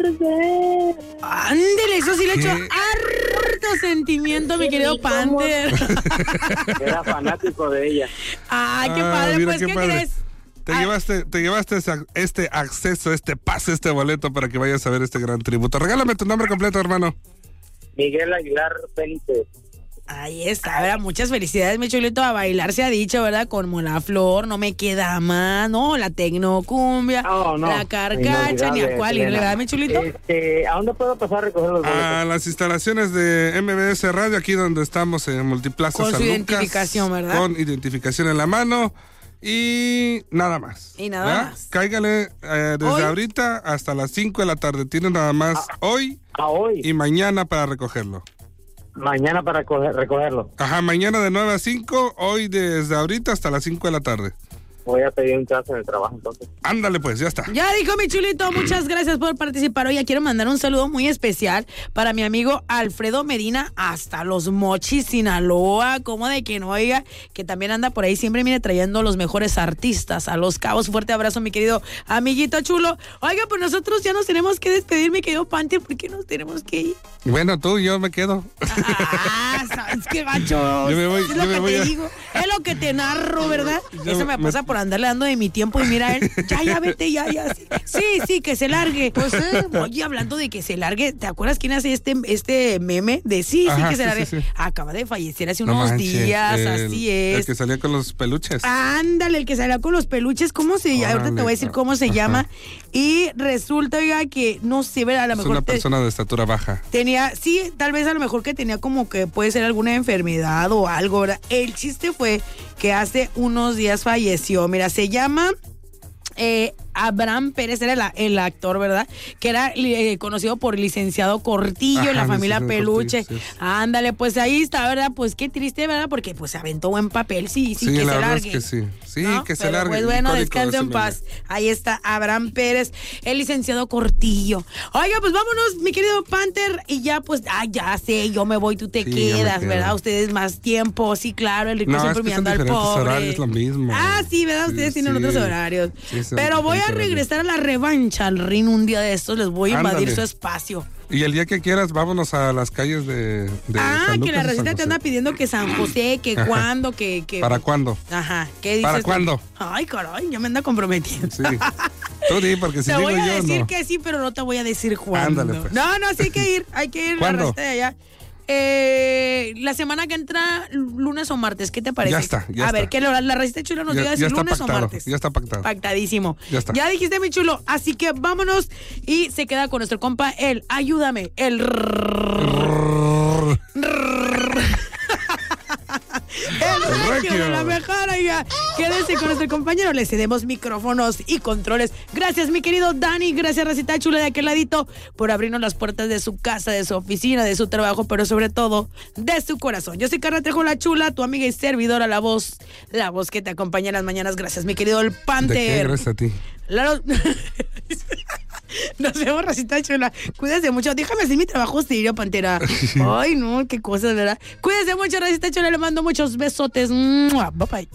perder. Ándele, eso sí le echó harto sentimiento, mi querido Panther. Era fanático de ella. Ay, qué padre, mira pues, qué ¿qué padre. crees? Te llevaste este acceso, este pase, este boleto para que vayas a ver este gran tributo. Regálame tu nombre completo, hermano. Miguel Aguilar Benítez. Ahí está, ¿verdad? Muchas felicidades, mi chulito. A bailar se ha dicho, ¿verdad? Con Mola Flor, no me queda más, ¿no? La tecnocumbia, la carcacha, ni a cuál ir, ¿verdad, mi chulito? ¿A dónde puedo pasar a recoger los boletos? A las instalaciones de MBS Radio, aquí donde estamos en Multiplaza Con San su Lucas, identificación, ¿verdad? Con identificación en la mano y nada más. Y nada ¿verdad? más. Cáigale desde ¿Hoy? ahorita hasta las 5 de la tarde. Tienen nada más hoy y mañana para recogerlo. Mañana para recogerlo. Ajá, mañana de 9 a 5, hoy desde ahorita hasta las 5 de la tarde. Voy a pedir un chance en el trabajo, entonces. Ándale pues, ya está. Ya dijo mi chulito, muchas gracias por participar. Oye, quiero mandar un saludo muy especial para mi amigo Alfredo Medina hasta Los Mochis, Sinaloa. Como de que no, oiga, que también anda por ahí siempre, mire, trayendo los mejores artistas a Los Cabos. Fuerte abrazo, mi querido amiguito chulo. Oiga, pues nosotros ya nos tenemos que despedir, mi querido Panther, porque nos tenemos que ir. Bueno, tú y yo me quedo. ¿Sabes qué, macho? Yo me voy, es lo que te digo. Es lo que te narro, ¿verdad? Eso me pasa por andarle dando de mi tiempo y mira él, ya vete, ya. Sí, que se largue. Pues, oye, hablando de que se largue, ¿te acuerdas quién hace este meme de sí, que se largue? Sí. Acaba de fallecer hace unos días, así es. El que salía con los peluches. Ándale, el que salía con los peluches, ¿cómo se llama? Ahorita te voy a decir cómo se llama. Y resulta, oiga, que no sé, a lo mejor. Es una persona de estatura baja. Sí, tal vez a lo mejor que tenía como que puede ser alguna enfermedad o algo, ¿verdad? El chiste fue que hace unos días falleció. Mira, se llama Abraham Pérez, era el actor, ¿verdad? Que era conocido por Licenciado Cortillo, en la familia Peluche. Cortillo, sí. Ándale, pues ahí está, ¿verdad? Pues qué triste, ¿verdad? Porque pues se aventó buen papel, sí, que se largue. Es que sí, ¿no? que se Pero, largue. Pues bueno, descanse en paz. Ahí está Abraham Pérez, el Licenciado Cortillo. Oiga, pues vámonos, mi querido Panther, y ya pues, ya sé, yo me voy, tú te quedas, ¿verdad? Ustedes más tiempo, sí, claro, el rico siempre mirando al pobre. Horarios, es lo mismo. Sí, ¿verdad? Ustedes tienen otros horarios. Pero voy a regresar a la revancha al ring un día de estos, les voy a invadir su espacio. Y el día que quieras, vámonos a las calles de San Lucas, que la receta te anda pidiendo que San José, que cuándo, que... ¿Para cuándo? Ajá, ¿qué dices? ¿Para cuándo? Ay, caray, ya me anda comprometiendo. Sí. Tú di, porque si digo yo, no. Te voy a decir que sí, pero no te voy a decir cuándo. Ándale, pues. No, sí hay que ir, ¿Cuándo? La receta de allá. La semana que entra, lunes o martes, ¿qué te parece? Ya está. A ver, que la receta chula nos diga si lunes o martes. Ya está pactado. Pactadísimo. Ya está. Ya dijiste, mi chulo. Así que vámonos y se queda con nuestro compa, ayúdame, el regio de la mejor, oiga. Quédense con nuestro compañero, le cedemos micrófonos y controles. Gracias, mi querido Dani, gracias, racita chula de aquel ladito, por abrirnos las puertas de su casa, de su oficina, de su trabajo, pero sobre todo, de su corazón. Yo soy Carla Trejo, la chula, tu amiga y servidora, la voz que te acompaña en las mañanas. Gracias, mi querido el Panther. ¿De qué? Gracias a ti. Nos vemos, racita chula. Cuídate mucho. Déjame hacer mi trabajo serio, Pantera. Ay, no, qué cosas, ¿verdad? Cuídate mucho, racita chula. Le mando muchos besotes. Bye bye.